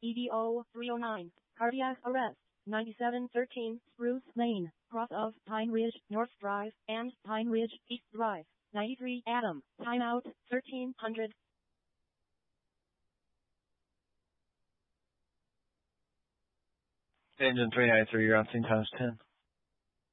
EDO 309, cardiac arrest, 9713 Spruce Lane, cross of Pine Ridge North Drive and Pine Ridge East Drive, 93 Adam, timeout, 1300. Engine 393, you're on scene times 10.